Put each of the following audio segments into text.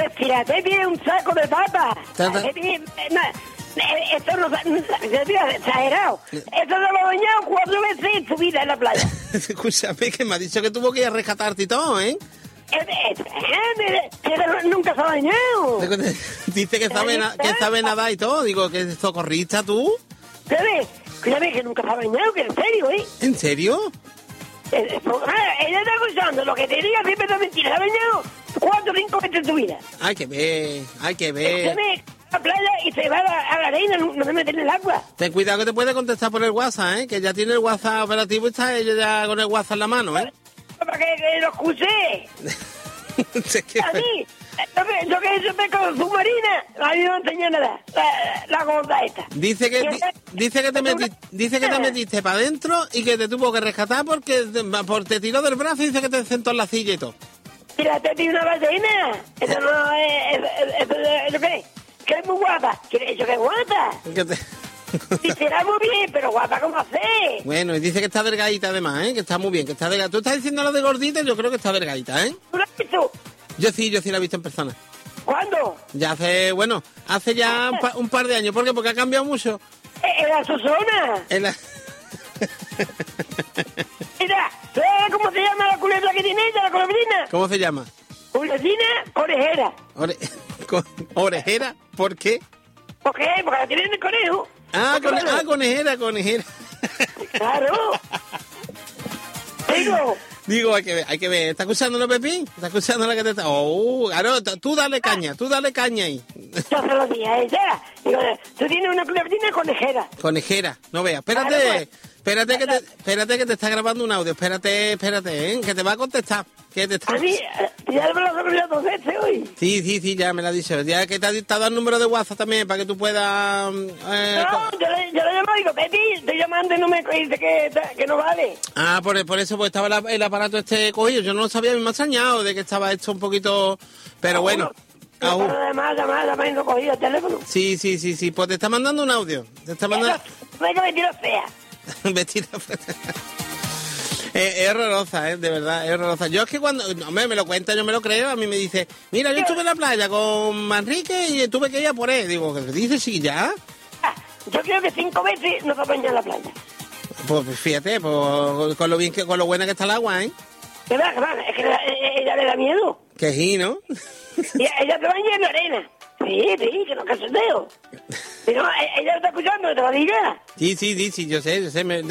Pues tírate bien un saco de papas. Esto no es exagerado. Esto lo he bañado 4 veces en tu vida en la playa. Escúchame, que me ha dicho que tuvo que ir a rescatarte y todo, ¿eh? Nunca se ha bañado. Dice que sabe nadar y todo. Digo, que es socorrista tú. Cuídame, que nunca se ha bañado, que en serio, ¿eh? ¿En serio? Ella está escuchando lo que te diga, siempre es mentira. Se ha bañado 4 o 5 veces en tu vida. Hay que ver. Escúchame, a la playa y se va a la arena, no se mete en el agua. Ten cuidado que te puede contestar por el WhatsApp, ¿eh? Que ya tiene el WhatsApp operativo y está ella ya con el WhatsApp en la mano, ¿eh? Para que lo escuché. A mí, yo que hice pesca submarina, a mí no me enseñó nada, la gorda esta. Dice que te metiste para adentro y que te tuvo que rescatar porque te tiró del brazo y dice que te sentó en la silla y todo. Mira, te tiró una ballena. Eso no es... ¿Eso qué es? Que es muy guapa. ¿Eso que es guapa? Y será muy bien, pero guapa, ¿cómo hace? Bueno, y dice que está delgadita además, ¿eh? Que está muy bien, que está delgadita. Tú estás diciendo lo de gordita y yo creo que está delgadita, ¿eh? ¿Tú la has visto? Yo sí la he visto en persona. ¿Cuándo? Ya hace ya un par de años. ¿Por qué? Porque ha cambiado mucho. En la Susona. Mira, ¿sabes cómo se llama la culebra que tiene ella, la colebrina? ¿Cómo se llama? Culebrina orejera. ¿Orejera? ¿Por qué? ¿Por qué? Porque la tienen el conejo. Conejera. Claro. Digo, hay que ver. ¿Está escuchándolo, Pepín? ¿Está escuchando la que te está...? Oh, claro, tú dale caña ahí. Yo se lo dije a ella. Digo, tú tienes una culebrina conejera. Conejera, no veas. Espérate que te está grabando un audio. Espérate, que te va a contestar. A mí, ya me lo he recordado 2 veces hoy. Sí, ya me lo ha dicho. Ya que te ha dictado el número de WhatsApp también para que tú puedas... No, yo le llamo y digo, Pepi, estoy llamando y no me dice que no vale. Ah, por eso pues estaba el aparato este cogido. Yo no lo sabía, me ha extrañado de que estaba esto un poquito... Pero bueno... Pero además, llamar y no cogía el teléfono. Sí, pues te está mandando un audio. Te está mandando... Venga, vestida fea. Vestida fea. Es horrorosa, de verdad, es horrorosa. Yo es que cuando, hombre, me lo cuenta, yo me lo creo, a mí me dice, mira, yo estuve en la playa con Manrique y tuve que ir a por él. Digo, ¿qué dices? Sí, ya. Yo creo que 5 veces no se baña en la playa. Pues fíjate, pues, con lo buena que está el agua, ¿eh? ¿Qué va? Es que ella le da miedo. Que sí, ¿no? Y ella se baña en la arena. Sí, que no casoteo. Pero ella está escuchando, que te lo diga. Sí, yo sé.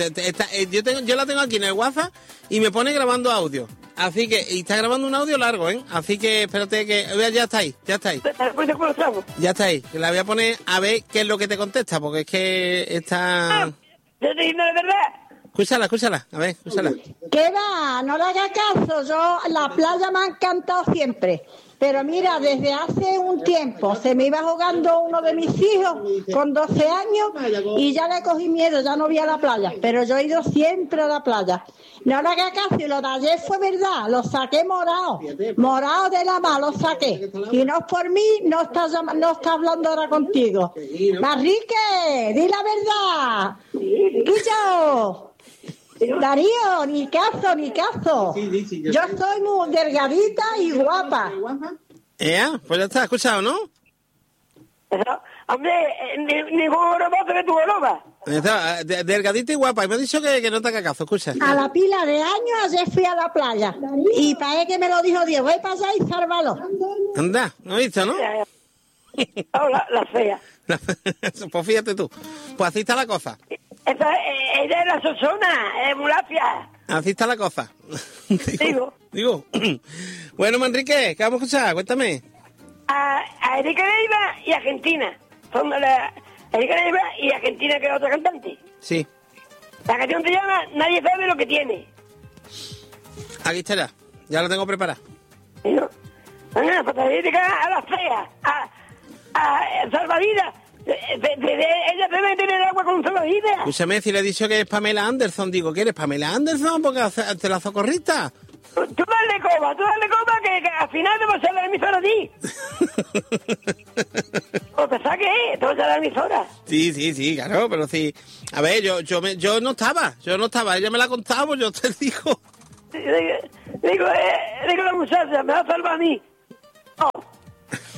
Yo la tengo aquí en el WhatsApp y me pone grabando audio. Así que, y está grabando un audio largo, ¿eh? Así que espérate que... Ya está ahí. Ya está ahí. La voy a poner a ver qué es lo que te contesta, porque es que está... Yo te digo la verdad. Escúchala. A ver, escúchala. ¿Qué va? No le hagas caso. La playa me ha encantado siempre. Pero mira, desde hace un tiempo se me iba jugando uno de mis hijos con 12 años y ya le cogí miedo, ya no vi a la playa. Pero yo he ido siempre a la playa. No le hagas caso, y lo de ayer fue verdad, lo saqué morado de la mano, lo saqué. Y no es por mí, no está hablando ahora contigo. Manrique, di la verdad. Guillo. Darío, ni caso. Yo soy muy delgadita y guapa. Pues ya está, escuchado, ¿no? Hombre, ningún robote que tu roba. Delgadita y guapa. Y me ha dicho que no te haga caso, escucha. A la pila de años ayer fui a la playa. Y para que me lo dijo Diego, voy para allá y sálvalo. Anda, ¿no has visto, no? La fea. Pues fíjate tú. Pues así está la cosa. Ella es la Susona, es Mulafia. Así está la cosa. Digo. Bueno, Manrique, ¿qué vamos a escuchar? Cuéntame. A Erika Leiva y Argentina. Son Erika Leiva y Argentina, que es otra cantante. Sí. La canción se llama Nadie sabe lo que tiene. Aquí estará. Ya lo tengo preparado. Venga, pues dedica a la fea, a salvavidas. Ella se mete en el agua con salvavidas. Escúchame, si le he dicho que es Pamela Anderson, digo, ¿qué eres, Pamela Anderson? Porque te la socorrista. Tú dale coba, que al final te vas a hacer la emisora a ti. ¿O te saques? Te vas a hacer la emisora. Sí, claro, pero sí. A ver, yo no estaba, ella me la ha contado, yo te digo. Digo la muchacha, me va a salvar a mí. No.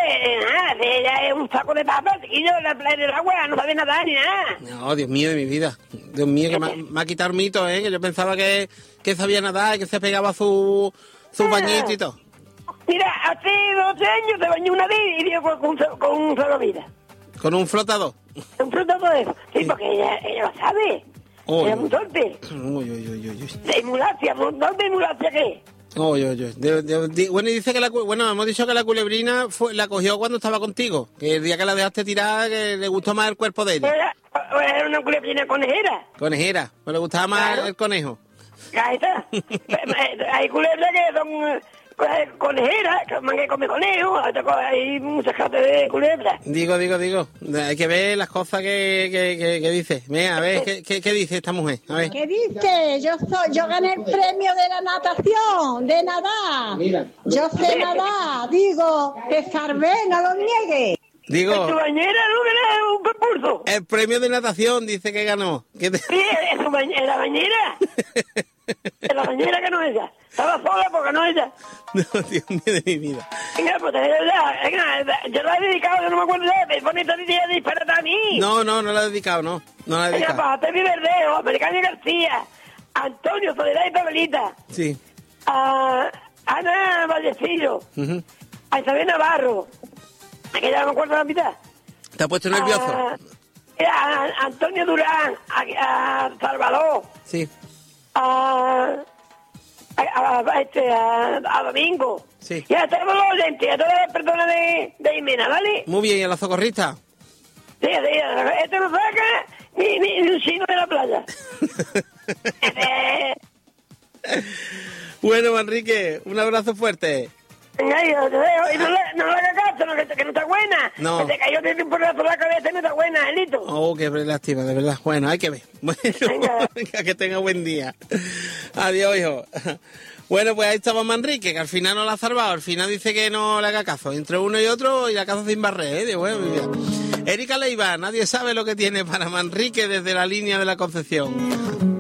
nada, ella es un saco de papas, y yo la playa del agua, no sabe nadar ni nada. No, Dios mío de mi vida. Dios mío, que me ha quitado el mito, que yo pensaba que sabía nadar y que se pegaba su bañito y todo. Mira, hace 12 años se bañó una vez y dio con un salvavidas. ¿Con un flotador? Un flotador de eso. Sí, porque ella lo sabe. Ella es muy torpe. De emulacia, ¿dónde de emulacia qué? Bueno, y dice que hemos dicho que la culebrina la cogió cuando estaba contigo, que el día que la dejaste tirada, que le gustó más el cuerpo de ella. Era una culebrina conejera. Conejera, pues le gustaba más el conejo. Ahí está. Hay culebras que son conejeras, que come conejo, hay muchas clases de culebras. Digo, hay que ver las cosas que dice. Mira, a ver, ¿qué dice esta mujer? A ver. ¿Qué dice? Yo gané el premio de la natación, de nadar. Mira, yo sé nadar, digo, te salvé, no lo niegues. Digo, ¿en tu bañera no gané un concurso? El premio de natación dice que ganó. Sí, en la bañera. En la bañera que no ella. Estaba sola porque no ella. No, Dios mío de mi vida. Venga, pues venga, yo la he dedicado, yo no me acuerdo de poner esta idea de disparate a mí. No la he dedicado, no la he dedicado. Venga, pues a Temi Verdeo, a Mercani García, a Antonio, Soledad y Pabelita. Sí. A Ana Vallecillo. A Isabel Navarro. Aquella no me acuerdo la mitad. ¿Te ha puesto nervioso? A Antonio Durán, a Salvador. Sí. A Domingo. Sí. Y a todos los oyentes, a todas las personas de Imena, ¿vale? Muy bien, ¿y a la socorrista? Sí, esto no saca ni un chino de la playa. Bueno, Manrique, un abrazo fuerte. Venga, yo te dejo. Y no le hagas caso, que no está buena. No. Que te cayó un porrazo en la cabeza y no está buena, Elito. Oh, qué lástima, de verdad. Bueno, hay que ver. Bueno, venga, que tenga buen día. Adiós, hijo. Bueno, pues ahí estaba Manrique, que al final no la ha salvado. Al final dice que no le haga caso. Entre uno y otro, y la caso sin barrer, ¿eh? Bueno, mira. Erika Leiva, nadie sabe lo que tiene para Manrique desde la línea de la Concepción.